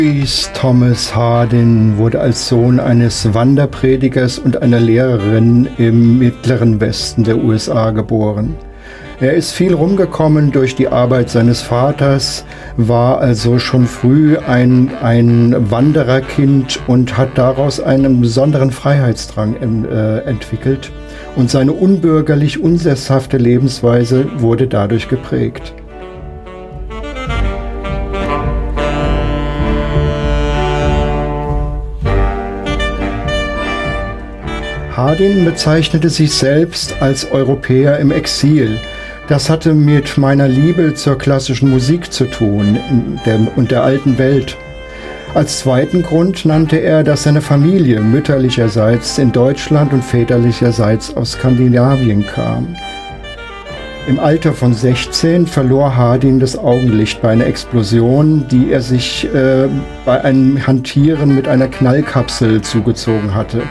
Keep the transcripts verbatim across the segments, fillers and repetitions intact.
Louis Thomas Hardin wurde als Sohn eines Wanderpredigers und einer Lehrerin im mittleren Westen der U S A geboren. Er ist viel rumgekommen durch die Arbeit seines Vaters, war also schon früh ein, ein Wandererkind und hat daraus einen besonderen Freiheitsdrang äh, entwickelt. Und seine unbürgerlich, unsesshafte Lebensweise wurde dadurch geprägt. Hardin bezeichnete sich selbst als Europäer im Exil. Das hatte mit meiner Liebe zur klassischen Musik zu tun der, und der alten Welt. Als zweiten Grund nannte er, dass seine Familie mütterlicherseits in Deutschland und väterlicherseits aus Skandinavien kam. Im Alter von sechzehn verlor Hardin das Augenlicht bei einer Explosion, die er sich äh, bei einem Hantieren mit einer Knallkapsel zugezogen hatte.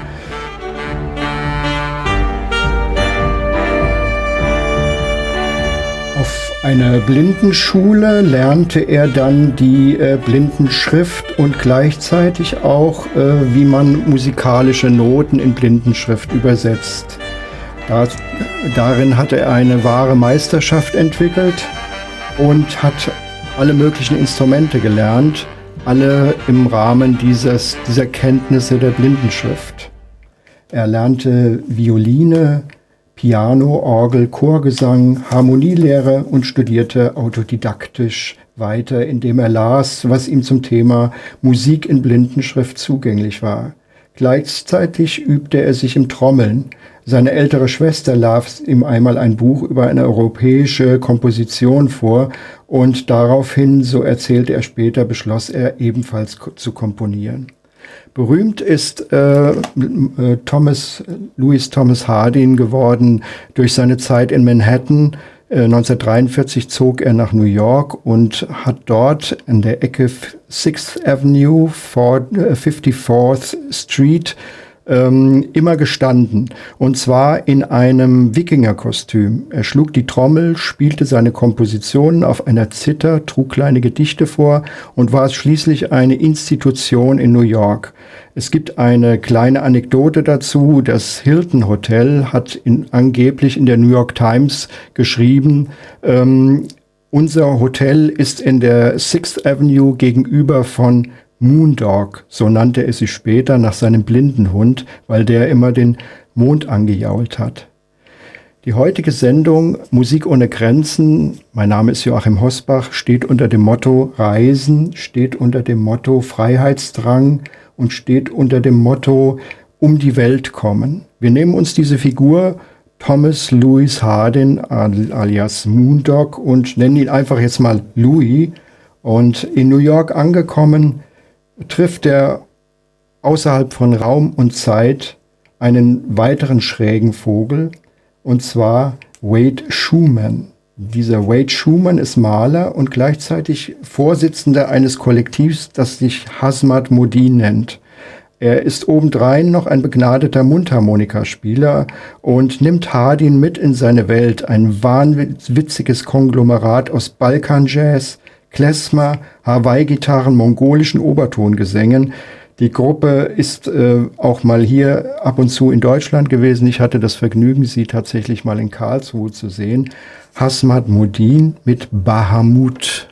Auf einer Blindenschule lernte er dann die äh, Blindenschrift und gleichzeitig auch, äh, wie man musikalische Noten in Blindenschrift übersetzt. Das, darin hatte er eine wahre Meisterschaft entwickelt und hat alle möglichen Instrumente gelernt, alle im Rahmen dieses, dieser Kenntnisse der Blindenschrift. Er lernte Violine, Piano, Orgel, Chorgesang, Harmonielehre und studierte autodidaktisch weiter, indem er las, was ihm zum Thema Musik in Blindenschrift zugänglich war. Gleichzeitig übte er sich im Trommeln. Seine ältere Schwester las ihm einmal ein Buch über eine europäische Komposition vor und daraufhin, so erzählte er später, beschloss er ebenfalls zu komponieren. Berühmt ist äh, Thomas, Louis Thomas Hardin geworden durch seine Zeit in Manhattan. Äh, neunzehnhundertdreiundvierzig zog er nach New York und hat dort an der Ecke sixth Avenue, fifty-fourth Street ähm, immer gestanden. Und zwar in einem Wikingerkostüm. Er schlug die Trommel, spielte seine Kompositionen auf einer Zither, trug kleine Gedichte vor und war schließlich eine Institution in New York. Es gibt eine kleine Anekdote dazu. Das Hilton Hotel hat in, angeblich in der New York Times geschrieben, ähm, unser Hotel ist in der sixth Avenue gegenüber von Moondog, so nannte er sich später nach seinem Blindenhund, weil der immer den Mond angejault hat. Die heutige Sendung Musik ohne Grenzen, mein Name ist Joachim Hosbach, steht unter dem Motto Reisen, steht unter dem Motto Freiheitsdrang und steht unter dem Motto um die Welt kommen. Wir nehmen uns diese Figur Thomas Louis Hardin alias Moondog und nennen ihn einfach jetzt mal Louis. Und in New York angekommen, trifft er außerhalb von Raum und Zeit einen weiteren schrägen Vogel, und zwar Wade Schumann. Dieser Wade Schumann ist Maler und gleichzeitig Vorsitzender eines Kollektivs, das sich Hazmat Modin nennt. Er ist obendrein noch ein begnadeter Mundharmonikaspieler und nimmt Hardin mit in seine Welt, ein wahnwitziges Konglomerat aus Balkanjazz, Klezmer, Hawaii-Gitarren, mongolischen Obertongesängen. Die Gruppe ist äh, auch mal hier ab und zu in Deutschland gewesen. Ich hatte das Vergnügen, sie tatsächlich mal in Karlsruhe zu sehen. Hazmat Modin mit Bahamut.